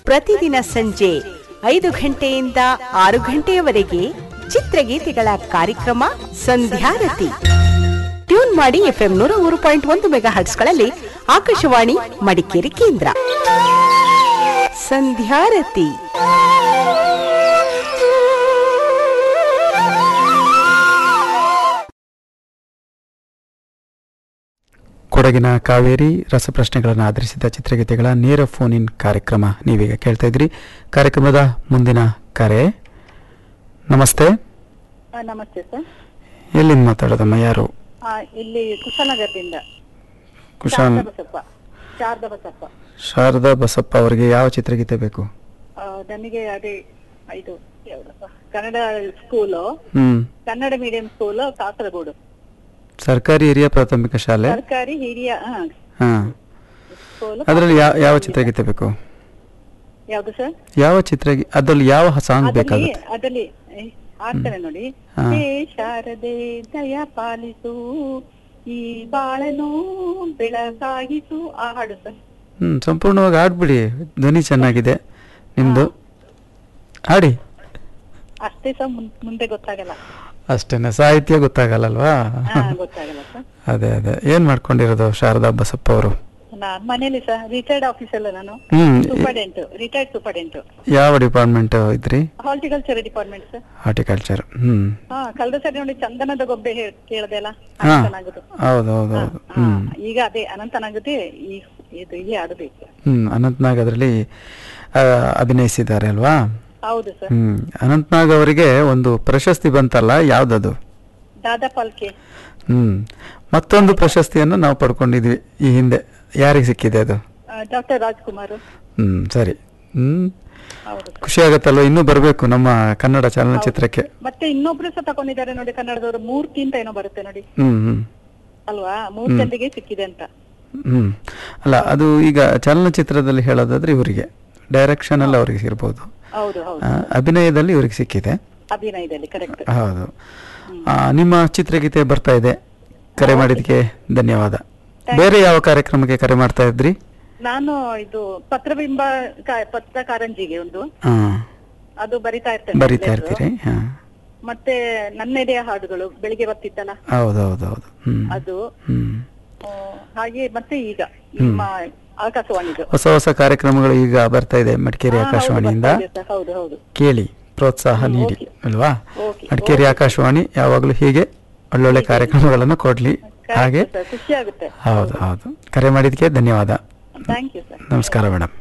ಪ್ರತಿದಿನ ಸಂಜೆ 5 ಗಂಟೆಯಿಂದ 6 ಗಂಟೆಯವರೆಗೆ ಚಿತ್ರಗೀತೆಗಳ ಕಾರ್ಯಕ್ರಮ ಸಂಧ್ಯಾರತಿ. ಟ್ಯೂನ್ ಮಾಡಿ FM 103.1 ಮೆಗಾಹರ್ಟ್ಸ್ಗಳಲ್ಲಿ ಆಕಾಶವಾಣಿ ಮಡಿಕೇರಿ ಕೇಂದ್ರ. ಸಂಧ್ಯಾರತಿ. ಕೊಡಗಿನ ಕಾವೇರಿ ರಸಪ್ರಶ್ನೆಗಳನ್ನು ಆಧರಿಸಿದ ಚಿತ್ರಗೀತೆಗಳ ನೇರ ಫೋನ್ ಇನ್ ಕಾರ್ಯಕ್ರಮ ನೀವೀಗ ಕೇಳ್ತಾ ಇದ್ರಿ. ಕಾರ್ಯಕ್ರಮದ ಮುಂದಿನ ಕರೆ. ನಮಸ್ತೆ. ನಮಸ್ತೆ ಸರ್. ಎಲ್ಲಿಂದ ಮಾತಾಡೋದಮ್ಮ? ಯಾರು? ಇಲ್ಲಿ ಕುಶಾಲನಗರದಿಂದ ಶಾರದಾ ಬಸಪ್ಪ ಅವರಿಗೆ ಯಾವ ಚಿತ್ರಗೀತೆ ಬೇಕು? ನನಗೆ ಅದೇ ಇದು Kannada school, Kannada medium school, Kasaragod ಸರ್ಕಾರಿ ಹಿರಿಯ ಪ್ರಾಥಮಿಕ ಶಾಲೆ. ಸರ್ಕಾರಿ ಹಿರಿಯ ಅದರಲ್ಲಿ ಯಾವ ಚಿತ್ರಗೀತೆ ಬೇಕು? ಯಾವ್ದು ಸರ್? ಯಾವ ಅದರಲ್ಲಿ ಯಾವ ಸಾಂಗ್ ಬೇಕಾಗುತ್ತೆ? ಅದರಲ್ಲಿ ಆಡ್ತಾರೆ ನೋಡಿ. ಹೇ ಶಾರದೆ ದಯ ಪಾಲಿಸು, ಈ ಬಾಳನು ಬೆಳಗಾಗಿಸು, ಆ ಹಾಡು ಸರ್. ಸಂಪೂರ್ಣವಾಗಿ ಆಡ್ಬಿಡಿ, ಧ್ವನಿ ಚೆನ್ನಾಗಿದೆ ನಿಮ್ದು, ಹಾಡಿ. ಅಷ್ಟೇ ಸರ್, ಮುಂದೆ ಗೊತ್ತಾಗಲ್ಲ. ಅಷ್ಟೇನೆ, ಸಾಹಿತ್ಯ ಗೊತ್ತಾಗಲ್ಲಲ್ವಾ? ಗೊತ್ತಾಗಲ್ಲ ಸರ್. ಅದೇ ಏನ್ ಮಾಡ್ಕೊಂಡಿರೋದು ಶಾರದಾ ಬಸಪ್ಪ ಅವರು? ನಾನು ಮನೇಲಿ ಸರ್, ರಿಟೈರ್ಡ್ ಆಫೀಸರ್ ನಾನು. Retired superintendent. ಯಾವ ಡಿಪಾರ್ಟ್ಮೆಂಟ್ ಇದ್ರಿ? Horticulture department sir. ಹಾರ್ಟಿಕಲ್ಚರ್. ಕಳೆದ ಸರಿ ನೋಡಿ ಚಂದನದ ಗೊಬ್ಬೆ ಕೇಳದೆ ಅಲ್ಲ, ಹೌದೌದು. ಈಗ ಅದೇ ಅನಂತನಾಗದೆ ಇಲ್ಲಿ ಆಡಬೇಕು. ಅನಂತನಾಗ್ ಅದರಲ್ಲಿ ಅಭಿನಯಿಸಿದ್ದಾರೆ ಅಲ್ವಾ? ಹೌದು ಸರ್. ಅನಂತನಾಗ್ ಅವರಿಗೆ ಒಂದು ಪ್ರಶಸ್ತಿ ಬಂತಲ್ಲ, ಯಾವ್ದದು? ದಾದಾ ಪಾಲ್ಕೆ. ಮತ್ತೊಂದು ಪ್ರಶಸ್ತಿಯನ್ನು ನಾವು ಪಡ್ಕೊಂಡಿದ್ವಿ ಈ ಹಿಂದೆ. ಯಾರಿಗೆ ಸಿಕ್ಕಿದೆ ಅದು? ಡಾಕ್ಟರ್ ರಾಜ್ಕುಮಾರ್. ಸರಿ. ಖುಷಿ ಆಗತ್ತಲ್ವ? ಇನ್ನೂ ಬರ್ಬೇಕು ನಮ್ಮ ಕನ್ನಡ ಚಲನಚಿತ್ರಕ್ಕೆ. ಮತ್ತೆ ಇನ್ನೊಬ್ರು ಸಹ ತಗೊಂಡಿದ್ದಾರೆ ನೋಡಿ, ಕನ್ನಡದವರು. ಮೂರ್ತಿ ಅಂತ ಏನೋ ಬರುತ್ತೆ ನೋಡಿ, ಅಲ್ವಾ? ಮೂರ್ತಿಗೆ ಸಿಕ್ಕಿದೆ ಅಂತ. ಅಲ್ಲ, ಅದು ಈಗ ಚಲನಚಿತ್ರದಲ್ಲಿ ಹೇಳೋದಾದ್ರೆ ಇವರಿಗೆ, ಡೈರೆಕ್ಷನ್ ಅಲ್ಲಿ ಅವ್ರಿಗೆ ಇರ್ಬೋದು, ಅಭಿನಯದಲ್ಲಿ ಇವ್ರಿಗೆ ಸಿಕ್ಕಿದೆ. ಅಭಿನಯದಲ್ಲಿ ಕರೆಕ್ಟ್. ಹೌದು. ನಿಮ್ಮ ಚಿತ್ರಗೀತೆ ಬರ್ತಾ ಇದೆ. ಕರೆ ಮಾಡಿದಕ್ಕೆ ಧನ್ಯವಾದ. ಬೇರೆ ಯಾವ ಕಾರ್ಯಕ್ರಮಕ್ಕೆ ಕರೆ ಮಾಡ್ತಾ ಇದ್ರಿ? ನಾನು ಇದು ಪತ್ರಬಿಂಬ ಪತ್ರ ಕಾರಂಜಿಗೆ ಒಂದು, ಅದು ಬರಿತಾ ಇರ್ತೀರಿ. ಮತ್ತೆ ನನ್ನೆದೆಯ ಹಾಡುಗಳು ಬೆಳಿಗ್ಗೆ ಬರ್ತಿತ್ತಲ್ಲ, ಹೌದೌದು, ಅದು ಹಾಗೆ. ಮತ್ತೆ ಈಗ ನಿಮ್ಮ ಆಕಾಶವಾಣಿದು ಹೊಸ ಕಾರ್ಯಕ್ರಮಗಳು ಈಗ ಬರ್ತಾ ಇದೆ ಮಡಿಕೇರಿ ಆಕಾಶವಾಣಿಯಿಂದ. ಕೇಳಿ, ಪ್ರೋತ್ಸಾಹ ನೀಡಿ ಅಲ್ವಾ? ಮಡಿಕೇರಿ ಆಕಾಶವಾಣಿ ಯಾವಾಗ್ಲೂ ಹೀಗೆ ಒಳ್ಳೊಳ್ಳೆ ಕಾರ್ಯಕ್ರಮಗಳನ್ನು ಕೊಡ್ಲಿ. ಹಾಗೆ ಖುಷಿ ಆಗುತ್ತೆ. ಹೌದು. ಕರೆ ಮಾಡಿದಕ್ಕೆ ಧನ್ಯವಾದ. Thank you sir. ನಮಸ್ಕಾರ ಮೇಡಮ್.